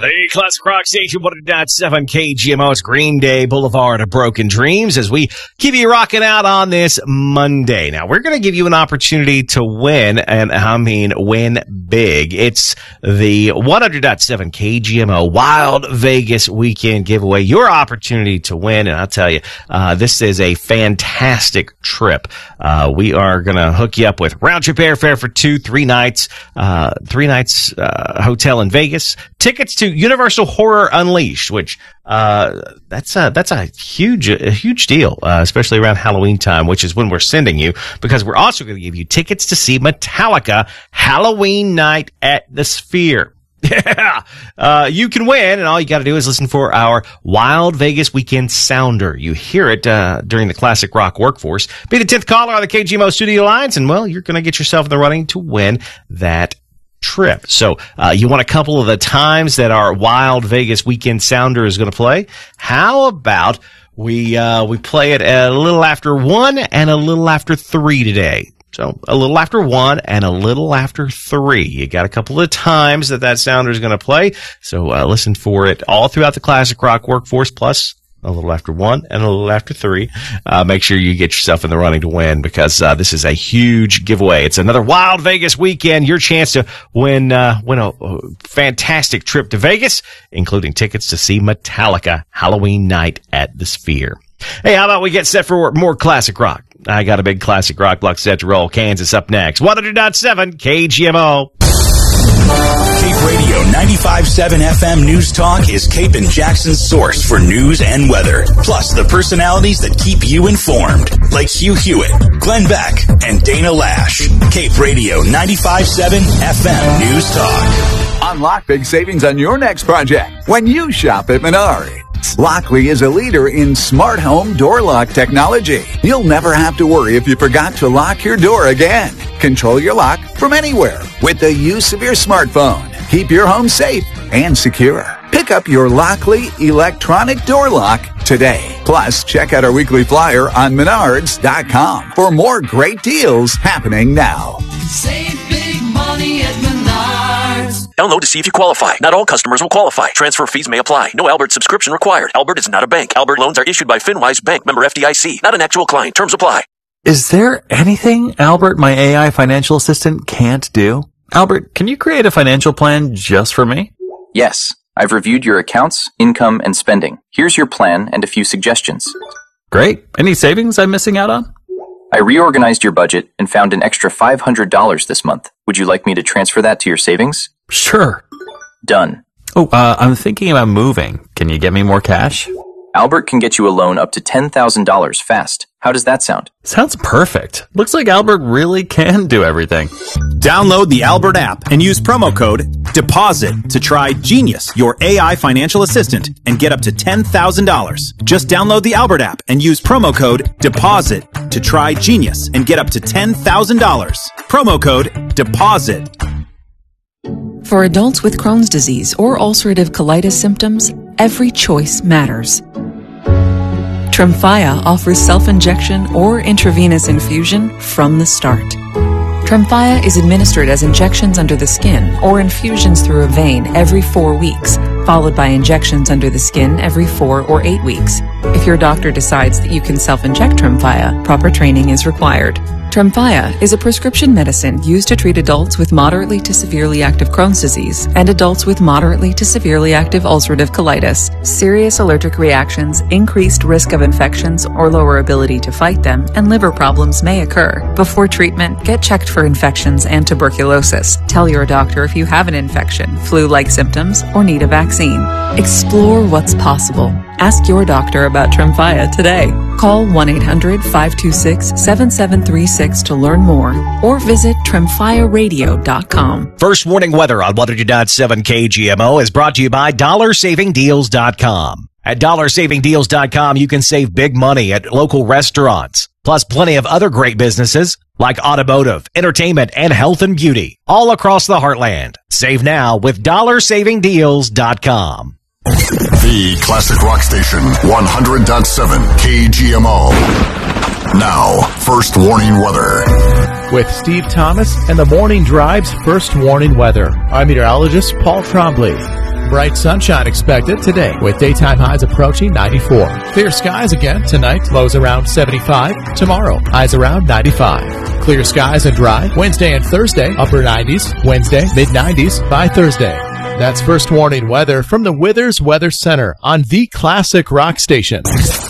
The Classic Rock Station 100.7 KGMO's Green Day Boulevard of Broken Dreams as we keep you rocking out on this Monday. Now, we're going to give you an opportunity to win, and I mean win big. It's the 100.7 KGMO Wild Vegas Weekend Giveaway. Your opportunity to win, and I'll tell you, this is a fantastic trip. We are going to hook you up with round-trip airfare for 3 nights, hotel in Vegas, tickets to Universal Horror Unleashed, which that's a huge deal, especially around Halloween time, which is when we're sending you, because we're also going to give you tickets to see Metallica Halloween night at the Sphere. Yeah, you can win, and all you got to do is listen for our Wild Vegas Weekend Sounder. You hear it during the Classic Rock Workforce. Be the 10th caller on the KGMO studio lines, and well, you're going to get yourself in the running to win that trip. So you want a couple of the times that our Wild Vegas Weekend Sounder is going to play? How about we play it a little after 1 and a little after 3 today? So a little after 1 and a little after 3. You got a couple of times that sounder is going to play. So listen for it all throughout the Classic Rock Workforce, plus a little after 1 and a little after 3. Make sure you get yourself in the running to win, because this is a huge giveaway. It's another Wild Vegas weekend. Your chance to win a fantastic trip to Vegas, including tickets to see Metallica Halloween night at the Sphere. Hey, how about we get set for more classic rock? I got a big classic rock block set to roll. Kansas up next. 100.7 KGMO. Cape Radio 95.7 FM News Talk is Cape and Jackson's source for news and weather, plus the personalities that keep you informed, like Hugh Hewitt, Glenn Beck, and Dana Lash. Cape Radio 95.7 FM News Talk. Unlock big savings on your next project when you shop at Menards. Lockley is a leader in smart home door lock technology. You'll never have to worry if you forgot to lock your door again. Control your lock from anywhere with the use of your smartphone. Keep your home safe and secure. Pick up your Lockley electronic door lock today. Plus, check out our weekly flyer on Menards.com for more great deals happening now. Save big money at Menards. Download to see if you qualify. Not all customers will qualify. Transfer fees may apply. No Albert subscription required. Albert is not a bank. Albert loans are issued by FinWise Bank, member FDIC. Not an actual client. Terms apply. Is there anything Albert, my AI financial assistant, can't do? Albert, can you create a financial plan just for me? Yes. I've reviewed your accounts, income, and spending. Here's your plan and a few suggestions. Great. Any savings I'm missing out on? I reorganized your budget and found an extra $500 this month. Would you like me to transfer that to your savings? Sure. Done. Oh, I'm thinking about moving. Can you get me more cash? Albert can get you a loan up to $10,000 fast. How does that sound? Sounds perfect. Looks like Albert really can do everything. Download the Albert app and use promo code DEPOSIT to try Genius, your AI financial assistant, and get up to $10,000. Just download the Albert app and use promo code DEPOSIT to try Genius and get up to $10,000. Promo code DEPOSIT. For adults with Crohn's disease or ulcerative colitis symptoms, every choice matters. Tremfya offers self-injection or intravenous infusion from the start. Tremfya is administered as injections under the skin or infusions through a vein every 4 weeks, followed by injections under the skin every 4 or 8 weeks. If your doctor decides that you can self-inject Tremfya, proper training is required. Tremfya is a prescription medicine used to treat adults with moderately to severely active Crohn's disease and adults with moderately to severely active ulcerative colitis. Serious allergic reactions, increased risk of infections or lower ability to fight them, and liver problems may occur. Before treatment, get checked for infections and tuberculosis. Tell your doctor if you have an infection, flu-like symptoms, or need a vaccine. Explore what's possible. Ask your doctor about Tremfya today. Call 1-800-526-7736 to learn more or visit TremfyaRadio.com. First warning weather on 100.7 KGMO is brought to you by DollarSavingDeals.com. At DollarSavingDeals.com, you can save big money at local restaurants, plus plenty of other great businesses like automotive, entertainment, and health and beauty all across the heartland. Save now with DollarSavingDeals.com. The Classic Rock Station, 100.7 KGMO. Now, first warning weather. with Steve Thomas and the Morning Drive's First Warning Weather. I'm meteorologist Paul Trombley. Bright sunshine expected today with daytime highs approaching 94. Clear skies again tonight, lows around 75. Tomorrow, highs around 95. Clear skies and dry Wednesday and Thursday, upper 90s. Wednesday, mid-90s by Thursday. That's First Warning Weather from the Withers Weather Center on the Classic Rock Station.